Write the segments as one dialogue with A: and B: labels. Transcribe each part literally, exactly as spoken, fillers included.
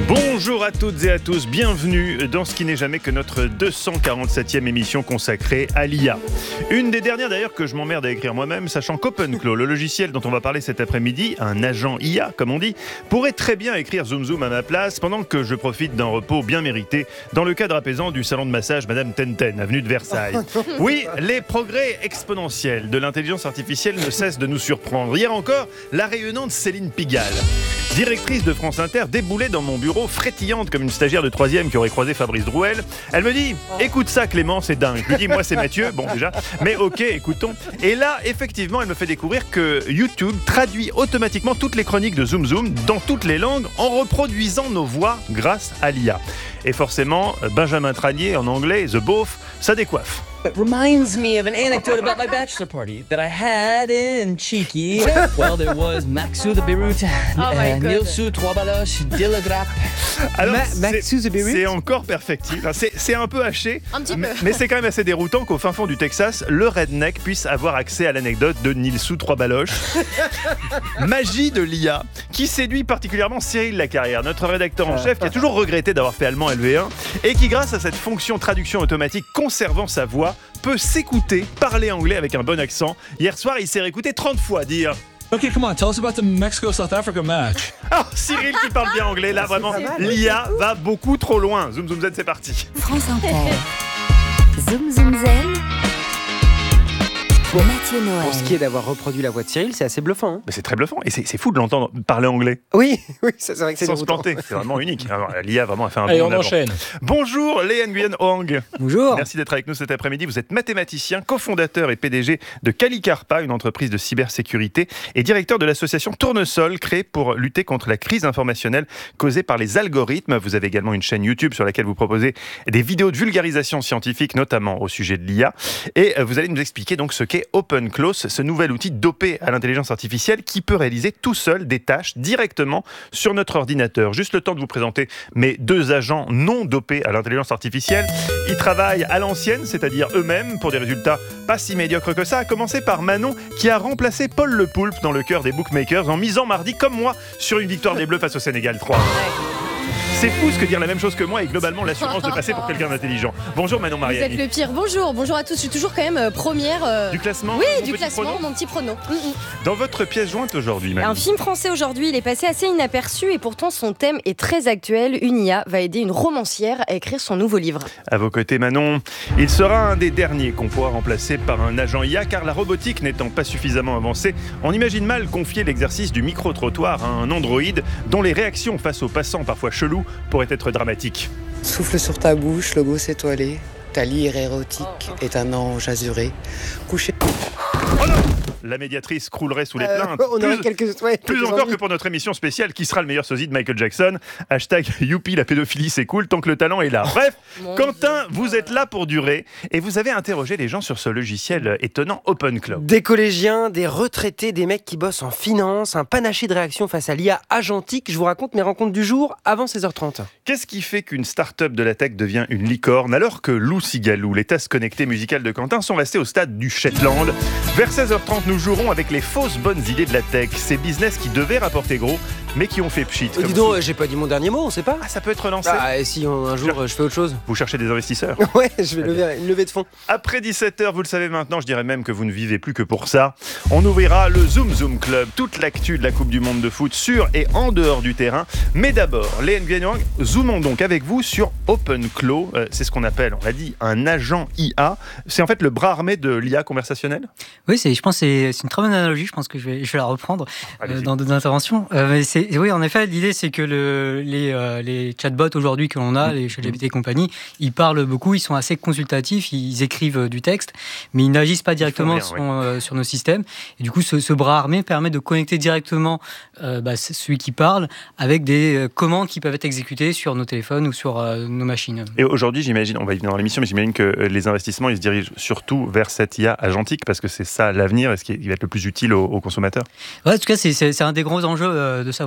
A: Bonjour à toutes et à tous, bienvenue dans ce qui n'est jamais que notre deux cent quarante-septième émission consacrée à l'I A. Une des dernières d'ailleurs que je m'emmerde à écrire moi-même, sachant qu'OpenClaw, le logiciel dont on va parler cet après-midi, un agent I A comme on dit, pourrait très bien écrire Zoom Zoom à ma place pendant que je profite d'un repos bien mérité dans le cadre apaisant du salon de massage Madame Tenten, avenue de Versailles. Oui, les progrès exponentiels de l'intelligence artificielle ne cessent de nous surprendre. Hier encore, la rayonnante Céline Pigalle, directrice de France Inter, déboulait dans mon bureau frétillante comme une stagiaire de troisième qui aurait croisé Fabrice Drouel. Elle me dit « Écoute ça Clément, c'est dingue ». Je lui dis « Moi c'est Mathieu ». Bon déjà, mais ok, écoutons. Et là, effectivement, elle me fait découvrir que YouTube traduit automatiquement toutes les chroniques de Zoom Zoom dans toutes les langues en reproduisant nos voix grâce à l'I A. Et forcément, Benjamin Tranier en anglais, The Beauf, ça décoiffe.
B: It reminds me of an anecdote about my bachelor party that I had in Cheeky. Well, there was Maxou the Beirut,
C: oh
B: uh, Nilsou trois baloches, Dillagrap.
A: Alors,
D: Ma- Maxou the Beirut.
A: C'est encore perfectible. C'est, c'est un peu haché,
C: Un petit peu.
A: mais, mais c'est quand même assez déroutant qu'au fin fond du Texas, le redneck puisse avoir accès à l'anecdote de Nilsou trois baloches. Magie de l'I A qui séduit particulièrement Cyril Lacarrière, notre rédacteur en chef, qui a toujours regretté d'avoir fait allemand L V un et qui, grâce à cette fonction traduction automatique conservant sa voix, peut s'écouter parler anglais avec un bon accent. Hier soir, il s'est réécouté trente fois dire
E: Okay, come on, tell us about the Mexico-South Africa match.
A: Ah, Cyril qui parle bien anglais, là vraiment, l'I A va beaucoup trop loin. Zoom Zoom Z, c'est parti.
F: France Inter. Zoom Zoom Zen. Mathieu Noël.
D: Pour ce qui est d'avoir reproduit la voix de Cyril, c'est assez bluffant. Hein.
A: Mais c'est très bluffant et c'est, c'est fou de l'entendre parler anglais.
D: Oui, oui, ça, c'est vrai que c'est
A: Sans se
D: déroutant.
A: planter, c'est vraiment unique. Alors, l'I A vraiment a fait un
E: Allez,
A: bond
E: on
A: en avant.
E: enchaîne.
A: Bonjour Lê Nguyen Hoang.
D: Bonjour.
A: Merci d'être avec nous cet après-midi. Vous êtes mathématicien, cofondateur et P D G de Calicarpa, une entreprise de cybersécurité, et directeur de l'association Tournesol, créée pour lutter contre la crise informationnelle causée par les algorithmes. Vous avez également une chaîne YouTube sur laquelle vous proposez des vidéos de vulgarisation scientifique, notamment au sujet de l'I A. Et vous allez nous expliquer donc ce qu'est OpenClaw, ce nouvel outil dopé à l'intelligence artificielle qui peut réaliser tout seul des tâches directement sur notre ordinateur. Juste le temps de vous présenter mes deux agents non dopés à l'intelligence artificielle. Ils travaillent à l'ancienne, c'est-à-dire eux-mêmes, pour des résultats pas si médiocres que ça, à commencer par Manon, qui a remplacé Paul Le Poulpe dans le cœur des bookmakers en misant mardi, comme moi, sur une victoire des Bleus face au Sénégal trois. C'est fou ce que dire la même chose que moi et globalement l'assurance de passer pour quelqu'un d'intelligent. Bonjour Manon
C: Vous
A: Mariani.
C: êtes le pire. Bonjour, bonjour à tous. Je suis toujours quand même euh, première. euh,
A: Du classement
C: Oui,
A: mon
C: du
A: petit
C: classement,
A: prono
C: mon petit prono. Mm, mm.
A: Dans votre pièce jointe aujourd'hui, Manon.
C: Un film français aujourd'hui, il est passé assez inaperçu et pourtant son thème est très actuel. Une I A va aider une romancière à écrire son nouveau livre.
A: À vos côtés, Manon, il sera un des derniers qu'on pourra remplacer par un agent I A, car la robotique n'étant pas suffisamment avancée, on imagine mal confier l'exercice du micro-trottoir à un androïde dont les réactions face aux passants parfois chelous pourraient être dramatiques.
G: Souffle sur ta bouche, le gosse étoilé. Ta lyre érotique est un ange azuré. Couché.
A: Oh non ! La médiatrice croulerait sous les
D: Euh,
A: plaintes.
D: on aurait
A: Plus-
D: quelques, ouais,
A: Plus
D: quelques
A: encore
D: envies.
A: que pour notre émission spéciale Qui sera le meilleur sosie de Michael Jackson. Hashtag youpi, la pédophilie c'est cool tant que le talent est là. Bref,
C: Mon
A: Quentin, vous êtes là pour durer et vous avez interrogé les gens sur ce logiciel étonnant OpenClaw.
D: Des collégiens, des retraités, des mecs qui bossent en finance, un panaché de réactions face à l'I A agentique. Je vous raconte mes rencontres du jour avant seize heures trente.
A: Qu'est-ce qui fait qu'une start-up de la tech devient une licorne alors que Lou Sigalou, les tasses connectées musicales de Quentin, sont restés au stade du Shetland? Vers seize heures trente, nous jouerons avec les fausses bonnes idées de la tech. Ces business qui devaient rapporter gros, mais qui ont fait pchit.
D: Euh,
A: comme
D: dis donc,
A: sous-
D: euh, j'ai pas dit mon dernier mot, on sait pas.
A: Ah, ça peut être lancé.
D: Ah, et si on- un jour euh, je fais autre chose.
A: Vous cherchez des investisseurs.
D: Ouais, je vais lever une levée de fonds.
A: Après dix-sept heures, vous le savez maintenant, je dirais même que vous ne vivez plus que pour ça. On ouvrira le Zoom Zoom Club, toute l'actu de la Coupe du Monde de foot sur et en dehors du terrain. Mais d'abord, Lê Nguyen Hoang, zoomons donc avec vous sur OpenClaw. Euh, c'est ce qu'on appelle, on l'a dit, un agent I A. C'est en fait le bras armé de l'I A conversationnelle.
H: Oui, c'est, je pense que c'est, c'est une très bonne analogie. Je pense que je vais, je vais la reprendre euh,
A: Allez-y.
H: dans d'autres interventions. Euh, mais c'est, oui, en effet, l'idée, c'est que le, les, euh, les chatbots aujourd'hui que l'on a, les ChatGPT et compagnie, ils parlent beaucoup, ils sont assez consultatifs, ils écrivent euh, du texte, mais ils n'agissent pas directement
A: rien,
H: sur,
A: oui.
H: euh, sur nos systèmes. Et du coup, ce, ce bras armé permet de connecter directement euh, bah, celui qui parle avec des euh, commandes qui peuvent être exécutées sur nos téléphones ou sur euh, nos machines.
A: Et aujourd'hui, j'imagine, on va y venir dans l'émission, mais j'imagine que euh, les investissements, ils se dirigent surtout vers cette I A agentique parce que c'est ça l'avenir et ce qui va être le plus utile aux, aux consommateurs.
H: Ouais, en tout cas, c'est, c'est, c'est un des gros enjeux euh, de savoir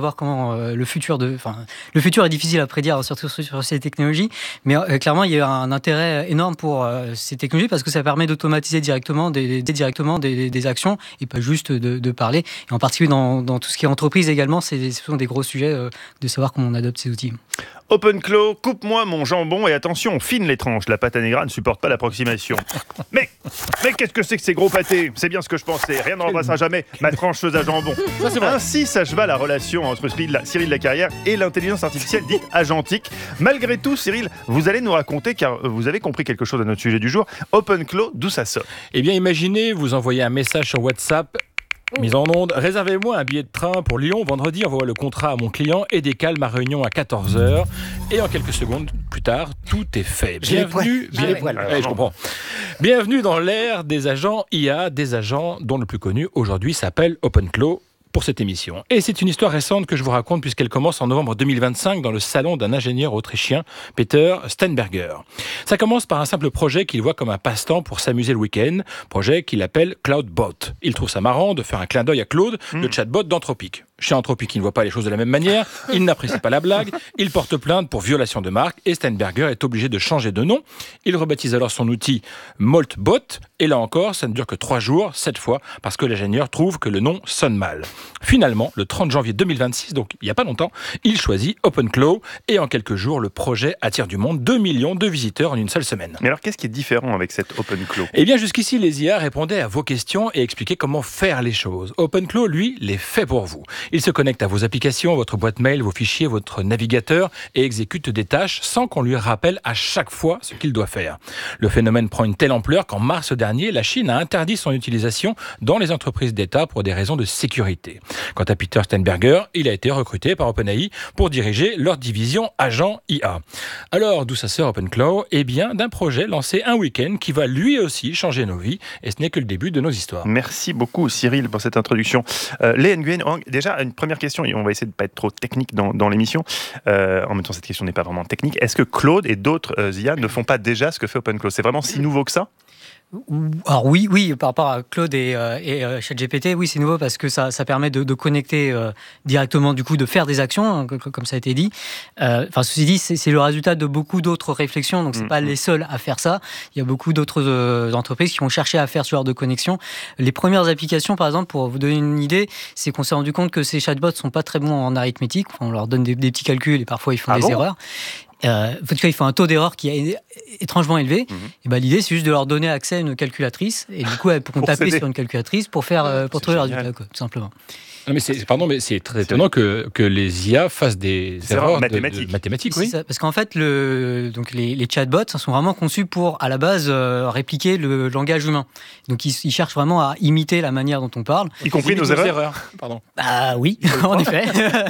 H: savoir comment euh, le futur de, enfin, le futur est difficile à prédire, surtout sur, sur ces technologies. Mais euh, clairement, il y a un intérêt énorme pour euh, ces technologies parce que ça permet d'automatiser directement des, des directement des, des actions et pas juste de, de parler. Et en particulier dans, dans tout ce qui est entreprise également, c'est, ce sont des gros sujets euh, de savoir comment on adopte ces outils.
A: OpenClaw, coupe-moi mon jambon et attention, fine les tranches. La pâte à Negra ne supporte pas l'approximation. Mais, mais qu'est-ce que c'est que ces gros pâtés ? C'est bien ce que je pensais. Rien ne remplacera jamais ma trancheuse à jambon. Ça, c'est vrai. Ainsi s'acheva la relation entre Cyril, Cyril Lacarrière et l'intelligence artificielle dite agentique. Malgré tout, Cyril, vous allez nous raconter, car vous avez compris quelque chose à notre sujet du jour, OpenClaw, d'où ça sort ?
I: Eh bien, imaginez, vous envoyez un message sur WhatsApp. Mise en onde, réservez-moi un billet de train pour Lyon vendredi, envoie le contrat à mon client et décale ma réunion à quatorze heures. Et en quelques secondes plus tard, tout est fait. Bienvenue, bienvenue, ouais, je comprends. Bienvenue dans l'ère des agents I A, des agents dont le plus connu aujourd'hui s'appelle OpenClaw. Pour cette émission. Et c'est une histoire récente que je vous raconte puisqu'elle commence en novembre deux mille vingt-cinq dans le salon d'un ingénieur autrichien, Peter Steinberger. Ça commence par un simple projet qu'il voit comme un passe-temps pour s'amuser le week-end, projet qu'il appelle CloudBot. Il trouve ça marrant de faire un clin d'œil à Claude, mmh. le chatbot d'Anthropic. Chez Anthropic, il ne voit pas les choses de la même manière, il n'apprécie pas la blague, il porte plainte pour violation de marque et Steinberger est obligé de changer de nom. Il rebaptise alors son outil Moltbot et là encore, ça ne dure que trois jours, cette fois, parce que l'ingénieur trouve que le nom sonne mal. Finalement, le trente janvier deux mille vingt-six, donc il n'y a pas longtemps, il choisit OpenClaw et en quelques jours, le projet attire du monde, deux millions de visiteurs en une seule semaine.
A: Mais alors, qu'est-ce qui est différent avec cette OpenClaw ?
I: Eh bien, jusqu'ici, les I A répondaient à vos questions et expliquaient comment faire les choses. OpenClaw, lui, les fait pour vous. Il se connecte à vos applications, votre boîte mail, vos fichiers, votre navigateur et exécute des tâches sans qu'on lui rappelle à chaque fois ce qu'il doit faire. Le phénomène prend une telle ampleur qu'en mars dernier, la Chine a interdit son utilisation dans les entreprises d'État pour des raisons de sécurité. Quant à Peter Steinberger, il a été recruté par OpenAI pour diriger leur division agent I A. Alors, d'où ça sort OpenClaw ? Eh bien, d'un projet lancé un week-end qui va lui aussi changer nos vies et ce n'est que le début de nos histoires.
A: Merci beaucoup Cyril pour cette introduction. Euh, Lê Nguyen, déjà une première question, et on va essayer de ne pas être trop technique dans, dans l'émission. Euh, en même temps, cette question n'est pas vraiment technique. Est-ce que Claude et d'autres euh, I A ne font pas déjà ce que fait OpenClaw ? C'est vraiment si nouveau que ça ?
H: Alors oui, oui, par rapport à Claude et, euh, et euh, ChatGPT, oui, c'est nouveau parce que ça, ça permet de, de connecter euh, directement, du coup, de faire des actions, hein, comme ça a été dit. Euh, enfin, ceci dit, c'est, c'est le résultat de beaucoup d'autres réflexions, donc c'est mmh. pas les seuls à faire ça. Il y a beaucoup d'autres euh, entreprises qui ont cherché à faire ce genre de connexion. Les premières applications, par exemple, pour vous donner une idée, c'est qu'on s'est rendu compte que ces chatbots sont pas très bons en arithmétique. On leur donne des, des petits calculs et parfois ils font ah des bon erreurs. Euh, en tout cas, il faut un taux d'erreur qui est étrangement élevé. Mmh. Et ben, l'idée, c'est juste de leur donner accès à une calculatrice et du coup, elles pourront taper s'aider sur une calculatrice pour faire, euh, pour c'est trouver génial. le résultat, quoi, tout simplement.
I: Non, mais c'est, pardon, mais c'est très étonnant que, que les I A fassent des
A: c'est
I: erreurs
A: mathématiques.
I: De, de mathématiques, oui.
H: Ça, parce qu'en fait, le, donc les, les chatbots sont vraiment conçus pour, à la base, euh, répliquer le langage humain. Donc, ils, ils cherchent vraiment à imiter la manière dont on parle.
A: Y compris nos erreurs. erreurs.
H: Pardon. Ah oui, en effet.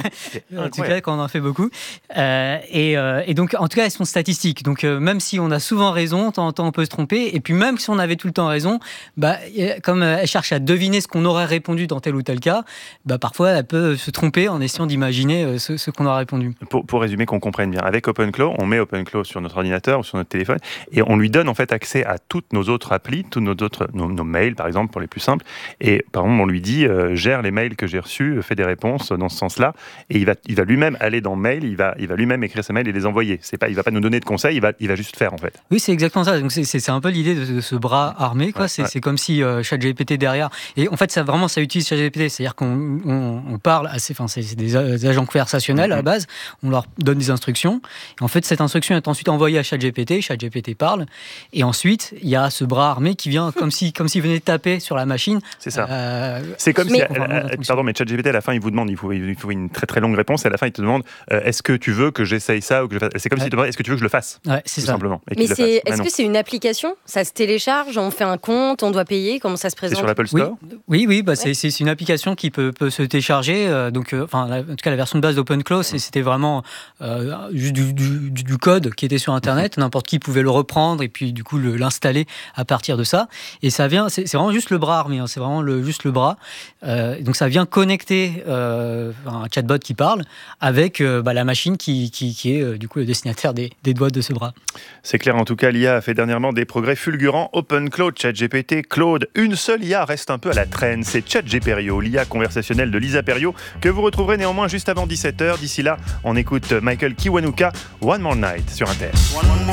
H: En tout cas, quand on en fait beaucoup. Euh, et, euh, et donc, en tout cas, elles sont statistiques. Donc, euh, même si on a souvent raison, de temps en temps, on peut se tromper. Et puis, même si on avait tout le temps raison, bah, comme elles cherchent à deviner ce qu'on aurait répondu dans tel ou tel cas, bah, parfois, elles peuvent se tromper en essayant d'imaginer ce, ce qu'on a répondu.
A: Pour, pour résumer, qu'on comprenne bien, avec OpenClaw, on met OpenClaw sur notre ordinateur ou sur notre téléphone et on lui donne en fait accès à toutes nos autres applis, tous nos autres nos, nos mails par exemple pour les plus simples. Et par exemple, on lui dit euh, gère les mails que j'ai reçus, fais des réponses dans ce sens-là. Et il va, il va lui-même aller dans Mail, il va, il va lui-même écrire ses mails et les envoyer. C'est pas, il va pas nous donner de conseils, il va, il va juste faire en fait.
H: Oui, c'est exactement ça. Donc c'est, c'est, c'est un peu l'idée de, de ce bras armé, quoi. Ouais, c'est, ouais. c'est comme si euh, ChatGPT derrière. Et en fait, ça vraiment, ça utilise ChatGPT, c'est-à-dire qu'on on, on parle assez, enfin, c'est, c'est des agents conversationnels à la base, on leur donne des instructions, et en fait cette instruction est ensuite envoyée à ChatGPT, ChatGPT parle, et ensuite il y a ce bras armé qui vient comme si comme s'il venait taper sur la machine.
A: C'est ça. Euh, c'est comme mais, si, elle, elle, pardon, mais ChatGPT à la fin il vous demande, il faut, il faut une très très longue réponse, et à la fin il te demande euh, est-ce que tu veux que j'essaye ça ou que je fasse. C'est comme ouais. s'il te demande est-ce que tu veux que je le fasse.
H: Ouais, c'est
A: tout
H: ça.
A: Simplement.
C: Mais c'est, est-ce que c'est une application ? Ça se télécharge, on fait un compte, on doit payer, comment ça se présente ?
A: C'est sur l'Apple Store ?
H: Oui, oui, oui bah ouais. c'est, c'est une application qui peut, peut se télécharger, euh, donc euh, enfin en tout cas la version de base d'OpenClaw, c'était vraiment euh, juste du, du, du code qui était sur Internet, n'importe qui pouvait le reprendre et puis du coup le, l'installer à partir de ça. Et ça vient, c'est, c'est vraiment juste le bras armé, hein, c'est vraiment le, juste le bras. Euh, donc ça vient connecter euh, un chatbot qui parle avec euh, bah, la machine qui, qui, qui est euh, du coup le destinataire des, des doigts de ce bras.
A: C'est clair, en tout cas, l'I A a fait dernièrement des progrès fulgurants. OpenClaw, ChatGPT, Claude, une seule I A reste un peu à la traîne, c'est ChatGPerio, l'I A conversationnelle exceptionnelle de Lisa Perriot, que vous retrouverez néanmoins juste avant dix-sept heures. D'ici là, on écoute Michael Kiwanuka, One More Night sur Inter.